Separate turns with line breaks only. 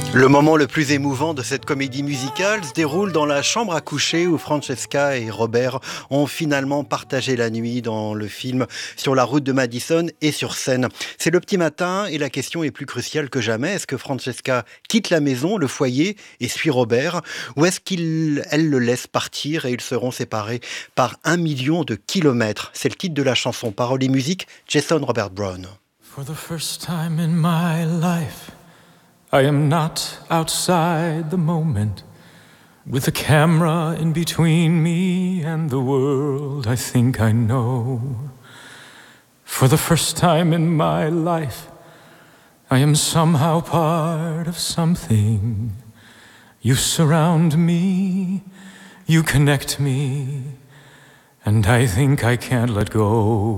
Le moment le plus émouvant de cette comédie musicale se déroule dans la chambre à coucher où Francesca et Robert ont finalement partagé la nuit dans le film Sur la route de Madison et sur scène. C'est le petit matin et la question est plus cruciale que jamais. Est-ce que Francesca quitte la maison, le foyer et suit Robert, ou est-ce qu'elle le laisse partir et ils seront séparés par 1 million de kilomètres? C'est le titre de la chanson. Paroles et musique, Jason Robert Brown.
For the first time in my life, I am not outside the moment, with a camera in between me and the world I think I know. For the first time in my life, I am somehow part of something. You surround me, you connect me, and I think I can't let go.